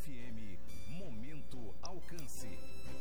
FM, Momento Alcance.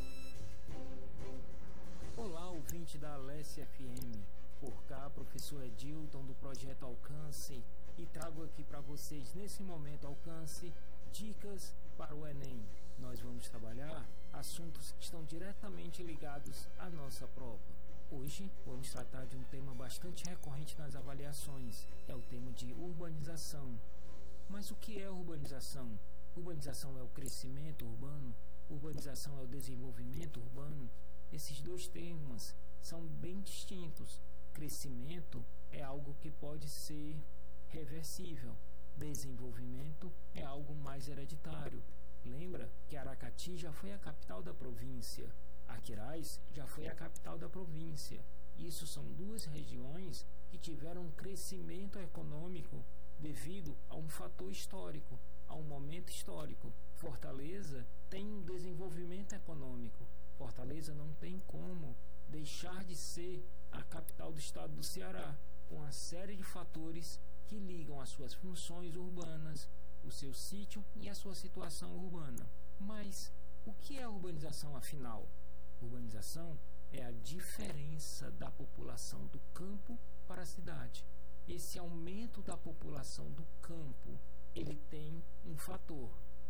Olá, ouvinte da Alesse FM. Por cá, professor Edilton do Projeto Alcance, e trago aqui para vocês, nesse Momento Alcance, dicas para o Enem. Nós vamos trabalhar assuntos que estão diretamente ligados à nossa prova. Hoje vamos tratar de um tema bastante recorrente nas avaliações, é o tema de urbanização. Mas o que é urbanização? Urbanização é o crescimento urbano? Urbanização é o desenvolvimento urbano? Esses dois temas são bem distintos. Crescimento é algo que pode ser reversível. Desenvolvimento é algo mais hereditário. Lembra que Aracati já foi a capital da província. Aquiraz já foi a capital da província. Isso são duas regiões que tiveram um crescimento econômico devido a um fator histórico, a um momento histórico. Fortaleza tem um desenvolvimento econômico. Fortaleza não tem como deixar de ser a capital do estado do Ceará, com uma série de fatores que ligam as suas funções urbanas, o seu sítio e a sua situação urbana. Mas o que é a urbanização afinal? Urbanização é a diferença da população do campo para a cidade. Esse aumento da população do campo, ele tem um fator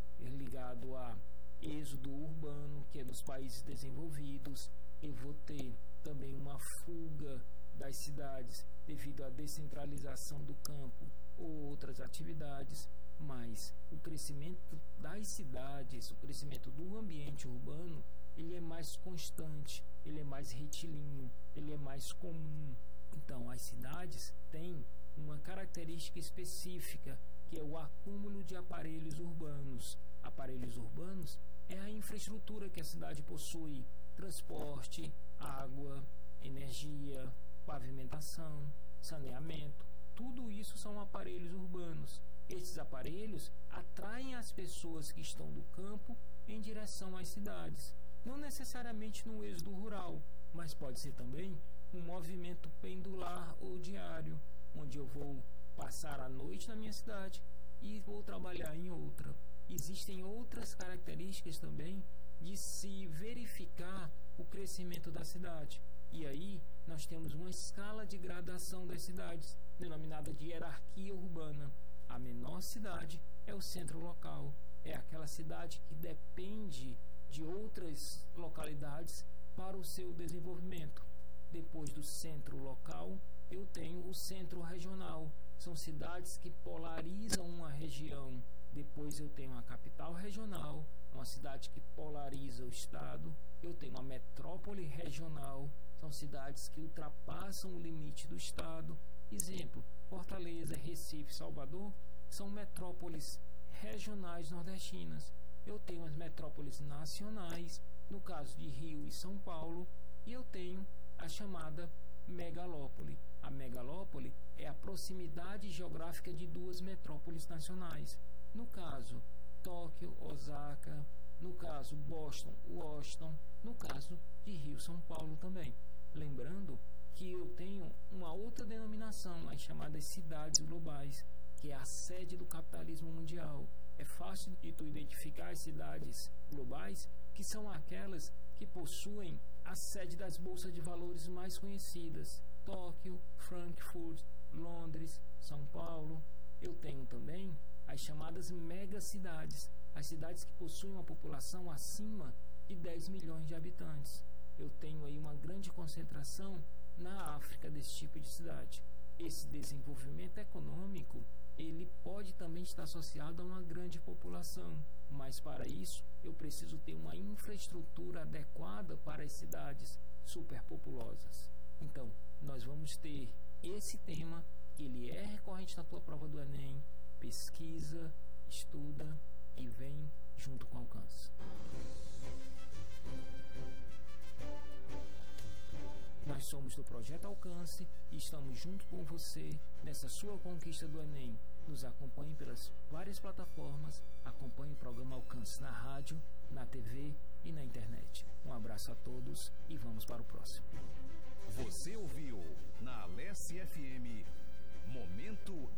ligado a êxodo urbano, que é dos países desenvolvidos. Eu vou ter também uma fuga das cidades devido à descentralização do campo ou outras atividades, mas o crescimento das cidades, o crescimento do ambiente urbano, ele é mais constante, ele é mais retilíneo, ele é mais comum. Então, as cidades têm uma característica específica, que é o acúmulo de aparelhos urbanos. Aparelhos urbanos é a infraestrutura que a cidade possui: transporte, água, energia, pavimentação, saneamento. Tudo isso são aparelhos urbanos. Esses aparelhos atraem as pessoas que estão do campo em direção às cidades. Não necessariamente no êxodo rural, mas pode ser também um movimento pendular ou diário, onde eu vou passar a noite na minha cidade e vou trabalhar em outra. Existem outras características também de se verificar o crescimento da cidade. E aí nós temos uma escala de gradação das cidades, denominada de hierarquia urbana. A menor cidade é o centro local, é aquela cidade que depende de outras localidades para o seu desenvolvimento. Depois do centro local, eu tenho o centro regional. São cidades que polarizam uma região. Depois eu tenho a capital regional, uma cidade que polariza o estado. Eu tenho a metrópole regional, são cidades que ultrapassam o limite do estado. Exemplo, Fortaleza, Recife, Salvador são metrópoles regionais nordestinas. Eu tenho as metrópoles nacionais, no caso de Rio e São Paulo, e eu tenho a chamada megalópole. A megalópole é a proximidade geográfica de duas metrópoles nacionais. No caso, Tóquio, Osaka, no caso, Boston, Washington, no caso de Rio, São Paulo também. Lembrando que eu tenho uma outra denominação, as chamadas cidades globais, que é a sede do capitalismo mundial. É fácil de tu identificar as cidades globais, que são aquelas que possuem a sede das bolsas de valores mais conhecidas: Tóquio, Frankfurt, Londres, São Paulo. Eu tenho também as chamadas megacidades, as cidades que possuem uma população acima de 10 milhões de habitantes. Eu tenho aí uma grande concentração na África desse tipo de cidade. Esse desenvolvimento econômico, ele pode também estar associado a uma grande população, mas para isso eu preciso ter uma infraestrutura adequada para as cidades superpopulosas. Então, nós vamos ter esse tema, que ele é recorrente na tua prova do Enem. Pesquisa, estuda e vem junto com o Alcance. Nós somos do Projeto Alcance e estamos junto com você nessa sua conquista do Enem. Nos acompanhe pelas várias plataformas, acompanhe o programa Alcance na rádio, na TV e na internet. Um abraço a todos e vamos para o próximo. Você ouviu na Alesse FM Momento